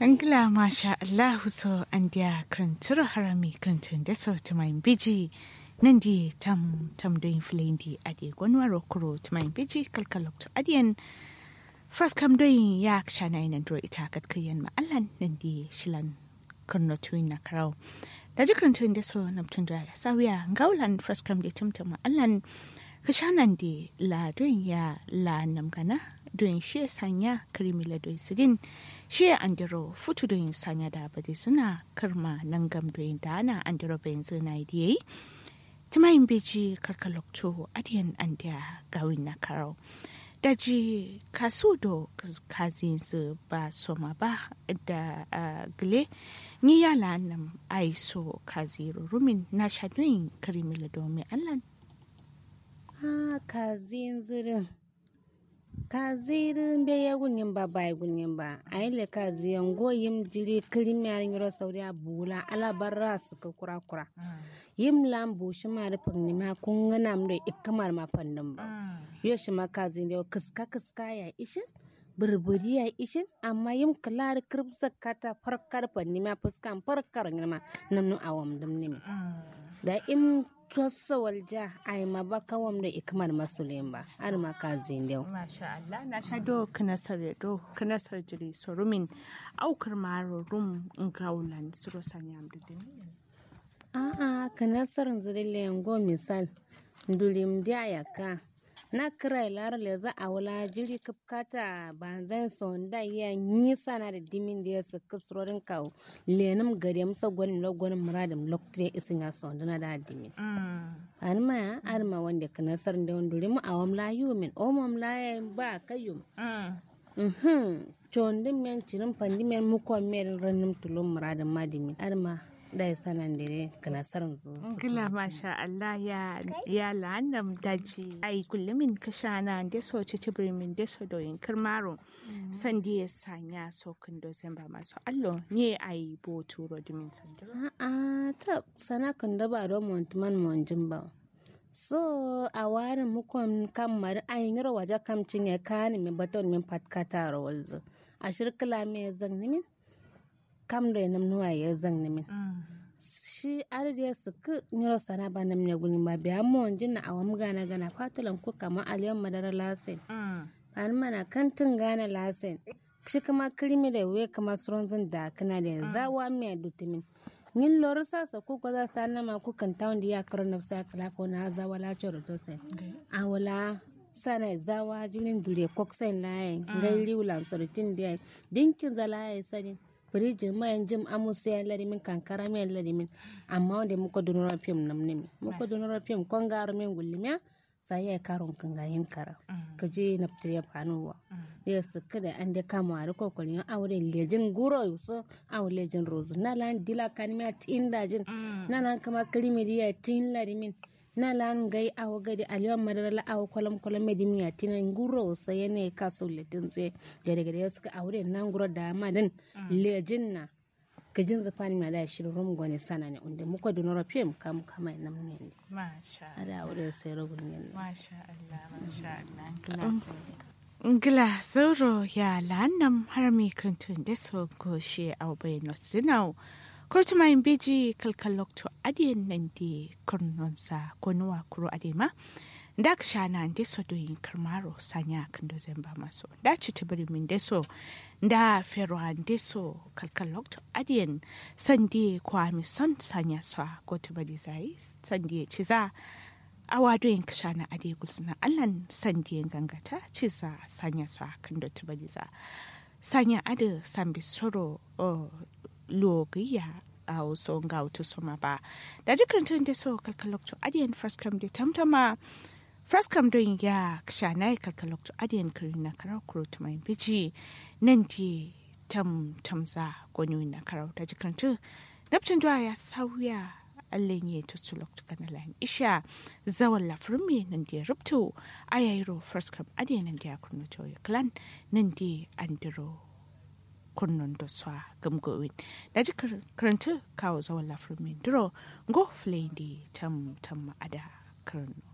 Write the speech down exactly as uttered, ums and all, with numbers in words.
Angla masha Allahu so andia krantura harami krantun da so tumain biji nandi tam tam doin flendi adi gwanwaro kuro tumain biji kalkalok to adiyan first kam doin yak shana ina dro ita kat kayan ma allan nandi shilan kurno tuin na karau da jikrantun da so namtun da sawiya ngaulan first kam da tumtum ma allan kashanan di la doin ya la namgana doin shi sanya karimila doin sidin shi andiro futu doin sanya da bade suna karma nangam doin dana andiro bayin zina idiyai timayin beji karkalokto adiyan andiya gawin na karo daji kasu do kazin su ba soma ba da gile ni yala nam aiso kaziru rumin na shadoyin karimila domin allan ha kazin zirin kazirin be ya gunyin ba bai gunyin ba aile kaziyan goyim jiri kirim yarin yoro saudi abula ala barra su ka kura kura yim lambu shi ma rufin ni ma kun gana mu da ikamar ma fannin ba yo shi ma kazin da kiska kiska ya ishin burburi ya ishin amma yim kalar kirbsa kata farkar fanni ma fuskan farkar ni ma nan awam dum ni da im tosa walja ai ma ba kawam da ikmar masulin ba har ma ka zindau masha Allah na sha do kana sare do kana sar jiri sorumin aukar maro rum ngaulan suro sanyam didin a a kana sarin zurille ngo misal ndulim dia yaka na kira lar le za a wala jiri kapkata banzan sonda ya nisa na da dimin da ya su kusrorin kawo lenum gare musa gwanin lagwanin muradin loktre isin ya sonda na da dimin arma ya arma wanda kana sarin da wanda rimu a wamla yumin o mamla ya ba kayum mhm chondin men cirin pandi men mukon men ranum tulum muradin madimin arma da ya sanan dire kana sarin zu kila masha Allah ya ya lanam daji ai kullumin kashana da so ci tibrimin da so doyin kirmaro san da ya sanya so kun do san ba masu allo ne ai bo turo dimin sandiro a a ta sana kun da ba do montman monjin ba so a warin mukon kamar ayin yaro waje kamcin ya kani mi baton min patkata rawalzu a shirkala me zan nimin kam da nam nuwa ya zan nimin shi arde su ku nyoro sana ba nam ne guni ba biya mo jinna awam gana gana fatulan ku kama aliyan madara lasen an mana kantin gana lasen shi kama krimi da we kama sronzin da kana da zawa me dutimin nin lor sa sa ku ko za sana ma ku kan tawon da ya karo nafsa kala ko na zawa la choro to sai awala sana zawa jinin dure koksen layin gairi ulan sorotin da dinkin zalaye sadin firijin mayan jim amusa ya larimin kankara mai larimin amma wanda muka donora fim nam nimi muka donora fim kon garu min gullimiya sai ya karon kan gayin kara ka je na fitar ya fanuwa ya suka da an da kama a riko kwalin aure lejin guro yuso aure lejin rozu na lan dila kanimiya tin dajin na lan kama kirimiriya tin larimin na lan gai awo gadi aliyan madara la awo kwalam kwalam medimiya tinan guro sai ne ka sauletin sai gare gare suka aure nan guro da madan lejin na kajin zafani ma da shirin rum gone sana ne inda muka da norafim kam kama nan ne masha Allah aure sai rogun ne masha Allah masha Allah ngila sauro ya lanam harami kantun da so ko shi au bai nosinau kurtuma in beji kalkalokto adiyan nan di kurnonsa ko nuwa kuro adema da ka shana ndi so doyin karmaro sanya kan do zamba maso da ci tibiri min deso da fero an deso kalkalokto adiyan sandi kwa mi son sanya so ko tibadi zai sandi ciza awa doyin ka shana adiye gulsuna allan sandi gangata ciza sanya so kan do tibadi za sanya ade sambi soro logiya a wasu ga wata soma ba da jikirin da so kalkalokto adiyan first come da tamtama first come don ya shana kalkalokto adiyan kirin na karau kuro mai biji nan di tam tamza gwani na karau da jikirin nafcin duwa ya sauya allen ya tutu lokto kanalan isha zawan lafirin me nan da ya rubto a yayiro first come adiyan nan da ya kurno ya clan nan di andiro kunnon da swa gamgowin da ji karanta kawo zawon lafirmin duro go flay di tam tam ada karno